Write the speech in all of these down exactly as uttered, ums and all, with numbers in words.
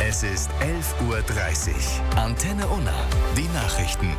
Es ist elf Uhr dreißig. Antenne Unna. Die Nachrichten.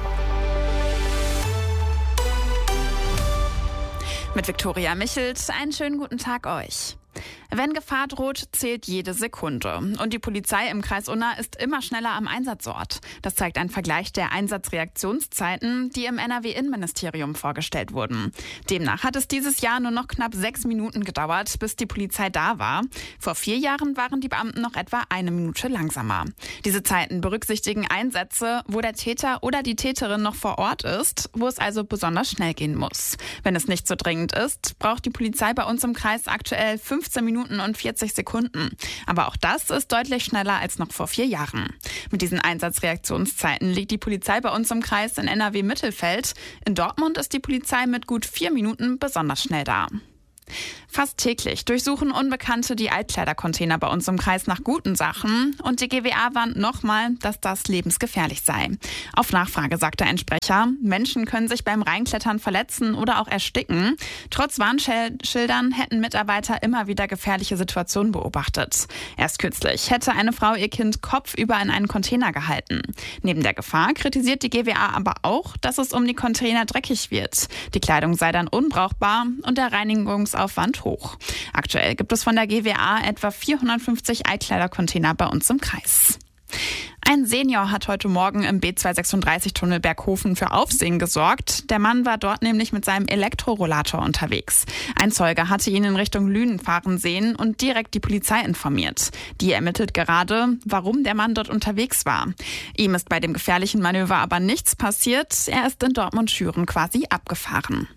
Mit Viktoria Michelt, einen schönen guten Tag euch. Wenn Gefahr droht, zählt jede Sekunde. Und die Polizei im Kreis Unna ist immer schneller am Einsatzort. Das zeigt ein Vergleich der Einsatzreaktionszeiten, die im N R W-Innenministerium vorgestellt wurden. Demnach hat es dieses Jahr nur noch knapp sechs Minuten gedauert, bis die Polizei da war. Vor vier Jahren waren die Beamten noch etwa eine Minute langsamer. Diese Zeiten berücksichtigen Einsätze, wo der Täter oder die Täterin noch vor Ort ist, wo es also besonders schnell gehen muss. Wenn es nicht so dringend ist, braucht die Polizei bei uns im Kreis aktuell fünfzehn Minuten und vierzig Sekunden. Aber auch das ist deutlich schneller als noch vor vier Jahren. Mit diesen Einsatzreaktionszeiten liegt die Polizei bei uns im Kreis in N R W-Mittelfeld. In Dortmund ist die Polizei mit gut vier Minuten besonders schnell da. Fast täglich durchsuchen Unbekannte die Altkleidercontainer bei uns im Kreis nach guten Sachen. Und die G W A warnt nochmal, dass das lebensgefährlich sei. Auf Nachfrage sagte ein Sprecher, Menschen können sich beim Reinklettern verletzen oder auch ersticken. Trotz Warnschildern hätten Mitarbeiter immer wieder gefährliche Situationen beobachtet. Erst kürzlich hätte eine Frau ihr Kind kopfüber in einen Container gehalten. Neben der Gefahr kritisiert die G W A aber auch, dass es um die Container dreckig wird. Die Kleidung sei dann unbrauchbar und der Reinigungsaufwand hoch. Aktuell gibt es von der G W A etwa vierhundertfünfzig Altkleidercontainer bei uns im Kreis. Ein Senior hat heute Morgen im B zweihundertsechsunddreißig-Tunnel Berghofen für Aufsehen gesorgt. Der Mann war dort nämlich mit seinem Elektrorollator unterwegs. Ein Zeuge hatte ihn in Richtung Lünen fahren sehen und direkt die Polizei informiert. Die ermittelt gerade, warum der Mann dort unterwegs war. Ihm ist bei dem gefährlichen Manöver aber nichts passiert. Er ist in Dortmund-Schüren quasi abgefahren.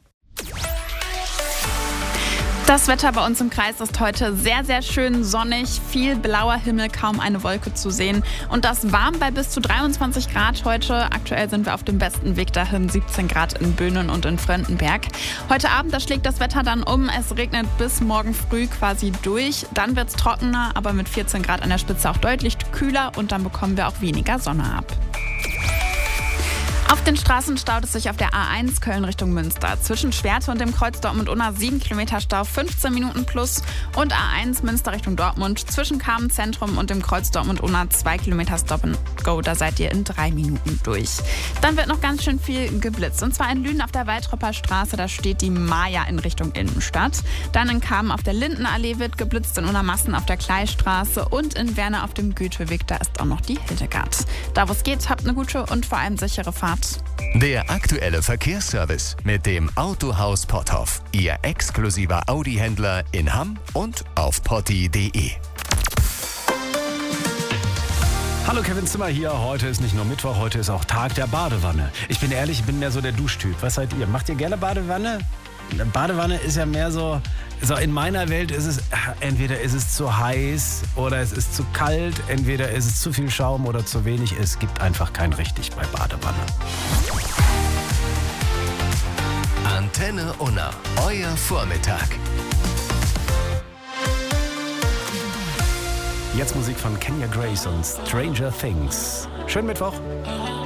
Das Wetter bei uns im Kreis ist heute sehr, sehr schön sonnig, viel blauer Himmel, kaum eine Wolke zu sehen und das warm bei bis zu dreiundzwanzig Grad heute. Aktuell sind wir auf dem besten Weg dahin, siebzehn Grad in Böhnen und in Fröndenberg. Heute Abend, da schlägt das Wetter dann um, es regnet bis morgen früh quasi durch, dann wird es trockener, aber mit vierzehn Grad an der Spitze auch deutlich kühler und dann bekommen wir auch weniger Sonne ab. Auf den Straßen staut es sich auf der A eins Köln Richtung Münster. Zwischen Schwerte und dem Kreuz Dortmund-Unna sieben Kilometer Stau, fünfzehn Minuten plus. Und A eins Münster Richtung Dortmund zwischen Carmen-Zentrum und dem Kreuz Dortmund-Unna zwei Kilometer Stop and Go. Da seid ihr in drei Minuten durch. Dann wird noch ganz schön viel geblitzt. Und zwar in Lünen auf der Waldropper Straße, da steht die Maya in Richtung Innenstadt. Dann in Carmen auf der Lindenallee wird geblitzt, in Unna-Massen auf der Kleistraße und in Werner auf dem Goetheweg, da ist auch noch die Hildegard. Da wo es geht, habt eine gute und vor allem sichere Fahrt. Der aktuelle Verkehrsservice mit dem Autohaus Potthoff. Ihr exklusiver Audi-Händler in Hamm und auf potti punkt de. Hallo, Kevin Zimmer hier. Heute ist nicht nur Mittwoch, heute ist auch Tag der Badewanne. Ich bin ehrlich, ich bin mehr so der Duschtyp. Was seid ihr? Macht ihr gerne Badewanne? Eine Badewanne ist ja mehr so, so, in meiner Welt ist es, entweder ist es zu heiß oder es ist zu kalt, entweder ist es zu viel Schaum oder zu wenig. Es gibt einfach kein richtig bei Badewanne. Antenne Unna, euer Vormittag. Jetzt Musik von Kenya Grace und Stranger Things. Schönen Mittwoch.